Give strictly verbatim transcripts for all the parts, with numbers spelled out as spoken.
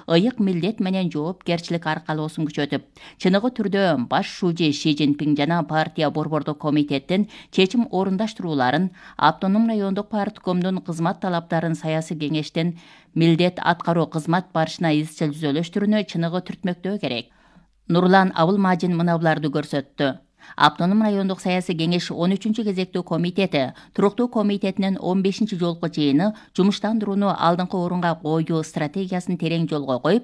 ыйык милдет менен жоопкерчилик аркалоосун күчөтүп, чыныгы түрдө баш шужи Ши Цзиньпин жана партия борбордук комитеттин чечим орундаштырууларын, автоном райондук парткомдун кызмат талаптарын саясий кеңештин милдет аткаруу кызмат барышына изчил түзөлүштүрүүнү чыныгы түртмөктөө керек. Нурлан Абылмажин мына буларды көрсөттү. Автоном райондук саясий кеңеш он үчүнчү кезектүү комитети туруктуу комитетинин он бешинчи жолку жыйыны жумуштандырууну алдыңкы орунга коюу стратегиясын терең жолго коюп,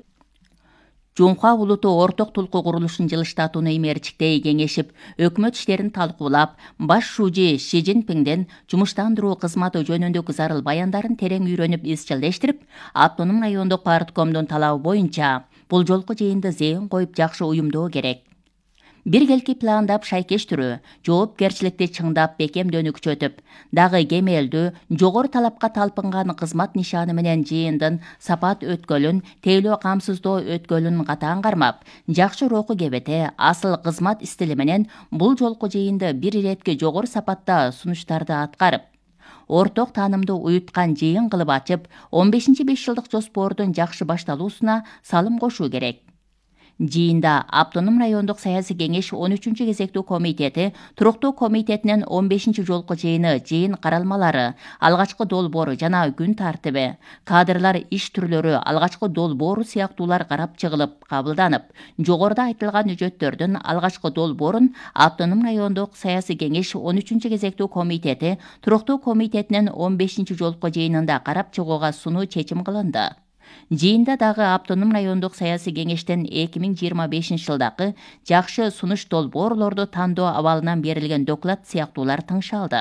Жумха улуту орток тулку курулушун жылыштатууну имерчиктей кеңешип, өкмөт иштерин талкуулап, баш шужи Ши Цзиньпинден жумуштандыруу кызматы жөнүндөгү зарыл баяндарын терең үйрөнүп изчилдештирип, автоном райондук парткомдун талабы боюнча бул жолку жыйынды зээн коюп жакшы уюмдоо керек. Биргелки пландап шайкештирүү, жоопкерчиликти чыңдап бекемдөөнү күчөтүп, дагы кемелдүү, жогору талапка талпынган кызмат нишаны менен жыйындын сапат өткөлүн, тейлөө камсыздоо өткөлүн катаан кармап, жакшы руху кебете, асыл кызмат стили менен бул жолку жыйынды бир иретке жогору сапатта сунуштарды аткарып, орток таанымды уюткан жыйын кылып ачып, он бешинчи беш жылдык жоспордун жакшы башталуусуна салым кошуу керек. Жыйында автоном райондук саясий кеңеш он үчүнчү кезектүү комитети туруктуу комитетинин он бешинчи жолку жыйыны, жыйын каралмалары, алгачкы долбоору жана күн тартиби, кадрлар иш түрлөрү, алгачкы долбоору сыяктуулар карап чыгылып, кабылданып, жогоруда айтылган үжөттөрдүн алгачкы долбоорун автоном райондук саясий кеңеш он үчүнчү кезектүү комитети туруктуу комитетинин он бешинчи жолку жыйынында карап чыгууга сунуу чечим кылынды. Жыйында дагы автоном райондук саясий кеңештен эки миң жыйырма бешинчи жылдагы жакшы сунуш долбоорлорду тандоо абалынан берилген доклад сыяктуулар тыңшалды.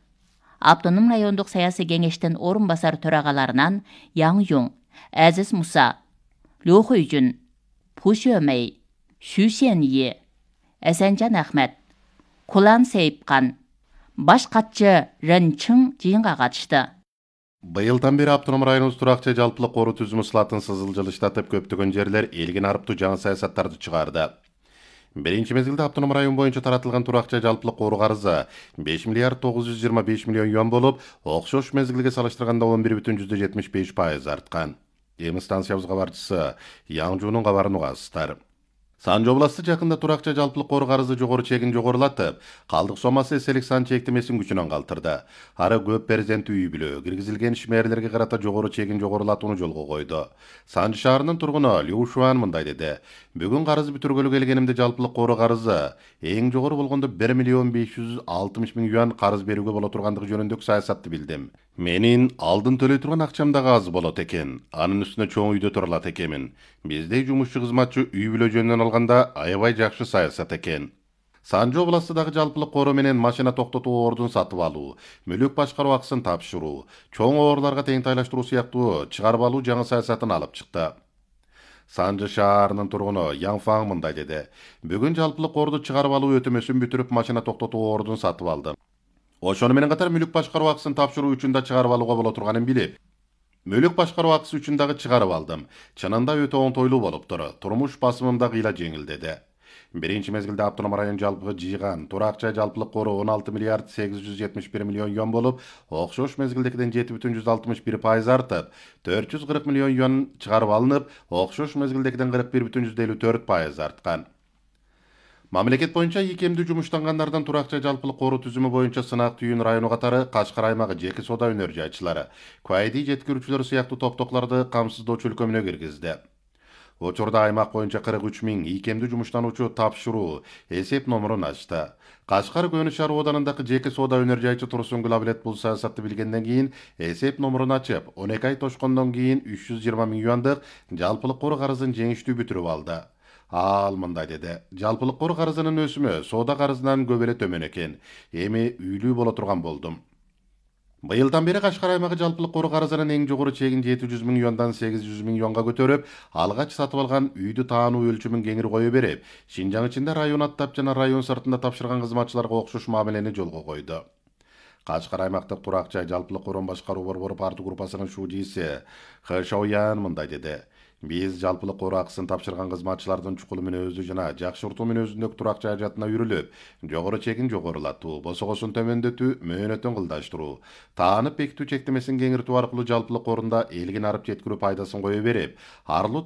Автоном райондук саясий кеңештин орун басар төрагаларынан Яң Юң, Азиз Муса, Лю Хуйжун, Пу Шөмей, Xu Xianyi, Асанжан Ахмет, Кулан Сейипкан, баш катчы Рен Чың жыйынга катышты. Быйылдан бери автоном районубуз туракчы жалпылык коруу түзүмү сылатын сызыл жылыштатып, көптөгөн жерлер элген арыптуу жаңы саясаттарды чыгарды. Биринчи мезгилде автоном район боюнча таратылган туракчы жалпылык коруу карызы беш миллиард тогуз жүз жыйырма беш миллион юан болуп, окшош мезгилге салыштырганда он бир бүтүн жүздө жетимиш беш пайыз арткан. Эми станциябыз кабарчысы Яң Жунун кабарын угасыздар. Санжы областы жакында туракчы жалпылык коруу карызы жогору чегин жогорулатып, калдык сомасы эселик сан чектемесин күчүнөн калтырды. Ары көп перзенттүү үй бүлө киргизилген ишмерлерге карата жогору чегин жогорулатууну жолго койду. Санжы шаарынын тургуну Лю Шуан мындай деди: "Бүгүн карыз бүтүргөлү келгенимде жалпылык коруу карызы эң жогору болгондо бир миллион беш жүз алтымыш миң юан карыз берүүгө боло тургандыгы жөнүндөгү саясатты билдим. Менин алдын төлөй турган акчам дагы аз болот экен. Анын үстүнө чоң үйдө тура алат экенмин. Биздей жумушчу кызматчы үй бүлө жөнүнөн алганда аябай жакшы саясат экен." Санжы областындагы жалпылык короо менен машина токтотуу ордун сатып алуу, мүлүк башкаруу акысын тапшыруу, чоң оорларга тең тайлаштыруу сыяктуу чыгарып алуу жаңы саясатын алып чыкты. Санжы шаарынын тургуну Яң Фаң мындай деди: "Бүгүн жалпылык орду чыгарып алуу өтөмөсүн бүтүрүп, машина токтотуу ордун сатып алдым. Ошону менен катар мүлүк башкаруу акысын тапшыруу үчүн да чыгарып алууга боло турганын билип, мүлүк башкаруу акысы үчүн дагы чыгарып алдым. Чынында өтө оңтойлуу болуптур. Турмуш басымым да кыйла жеңилдеди." Биринчи мезгилде автоном район жалпы жыйган туракча жалпылык короо он алты миллиард сегиз жүз жетимиш бир миллион юан болуп, окшош мезгилдекиден жети бүтүн жүз алтымыш бир пайыз артып, төрт жүз кырк миллион юан чыгарып алынып, окшош мезгилдекиден кырк бир бүтүн жүз элүү төрт пайыз арткан. Мамлекет боюнча ийкемдүү жумуштангандардан туракча жалпылык коруу түзүмү боюнча сынак түйүн району катары Кашкар аймагы жеке соода өнөр жайчылары, куайди жеткирүүчүлөр сыяктуу топтоклорду камсыздоочу өлкөмүнө киргизди. Учурда аймак боюнча кырк үч миң ийкемдүү жумуштануучу тапшыруу эсеп номерун ачты. Кашкар Көнү шаар ооданындагы жеке соода өнөр жайчы Турсунгүл Абилет бул саясатты билгенден кийин эсеп номерун ачып, он эки ай тошкондон кийин үч жүз жыйырма миң юандык жалпылык коруу карызын жеңиштүү бүтүрүп алды. Ал мындай деди: "Жалпылык коруу карызынын өсүмү соода карызынан көп эле төмөн экен. Эми үйлүү боло турган болдум." Быйылдан бери Кашкар аймагы жалпылык коруу карызынын эң жогору чегин жети жүз миң юандан сегиз жүз миң юанга көтөрүп, алгач сатып алган үйдү таануу өлчөмүн кеңири кое берип, Шинжаң ичинде район аттап жана район сыртында тапшырган кызматчыларга окшош мамилени жолго койду. Кашкар аймактык туракчы жалпылык короон башкаруу борбору парты группасынын шужиси Хэ Шаоян мындай деди: "Биз жалпылык коруу акысын тапшырган кызматчылардын чукулу мүнөздүү жана жакшыртуу мүнөзүндөгү туракчы ажатына үйрүлүп, жогору чегин жогорулатуу, босогосун төмөндөтүү, мөөнөтүн кылдаштыруу, таанып бекитүү чектемесин кеңиртүү аркылуу жалпылык корунда элгин арып жеткирүү пайдасын кое берип, арлуу